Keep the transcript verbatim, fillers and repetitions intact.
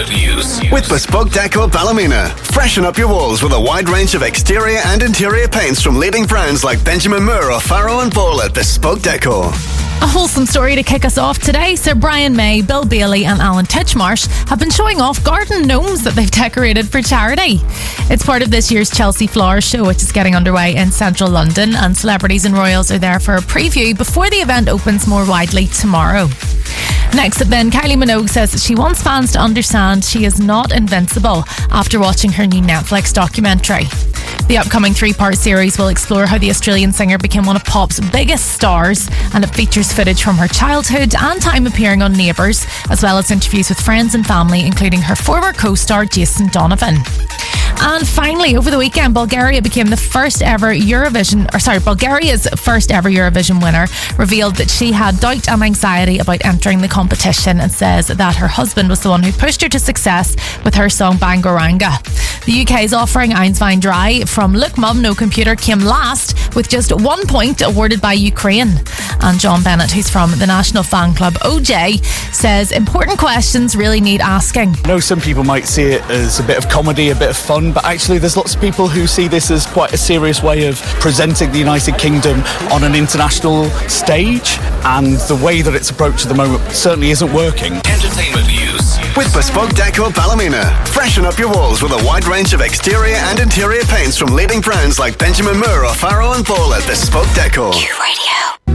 With Bespoke Deco Ballymena. Freshen up your walls with a wide range of exterior and interior paints from leading brands like Benjamin Moore, O'Farrell and Ball at Bespoke Deco. A wholesome story to kick us off today. Sir Brian May, Bill Bailey and Alan Titchmarsh have been showing off garden gnomes that they've decorated for charity. It's part of this year's Chelsea Flowers Show, which is getting underway in central London, and celebrities and royals are there for a preview before the event opens more widely tomorrow. Next up then, Kylie Minogue says that she wants fans to understand she is not invincible after watching her new Netflix documentary. The upcoming three-part series will explore how the Australian singer became one of pop's biggest stars, and it features footage from her childhood and time appearing on Neighbours, as well as interviews with friends and family, including her former co-star Jason Donovan. And finally, over the weekend, Bulgaria became the first ever Eurovision, or sorry, Bulgaria's first ever Eurovision winner, revealed that she had doubt and anxiety about entering the competition, and says that her husband was the one who pushed her to success with her song Bangoranga. The U K's offering Einswein Dry from Look Mum No Computer came last with just one point awarded by Ukraine. And John Bennett, who's from the national fan club O J, says important questions really need asking. I know some people might see it as a bit of comedy, a bit of fun, but actually there's lots of people who see this as quite a serious way of presenting the United Kingdom on an international stage, and the way that it's approached at the moment certainly isn't working. Entertainment news. With Bespoke Deco Ballymena. Freshen up your walls with a wide range of exterior and interior paints from leading brands like Benjamin Moore, O'Farrell and Ball at Bespoke Deco. Q Radio.